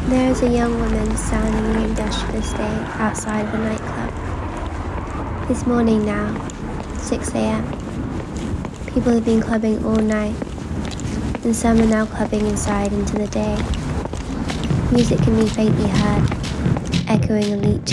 There is a young woman standing in an industrial estate outside of a nightclub. It's morning now, 6 a.m. People have been clubbing all night, and some are now clubbing inside into the day. Music can be faintly heard, echoing and leaching